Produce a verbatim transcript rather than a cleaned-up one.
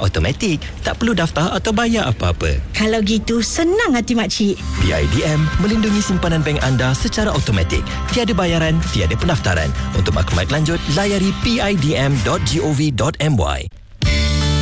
automatik. Tak perlu daftar atau bayar apa-apa. Kalau gitu, senang hati makcik. P I D M melindungi simpanan bank anda secara automatik. Tiada bayaran, tiada pendaftaran. Untuk maklumat lanjut, layari p i d m dot gov dot m y.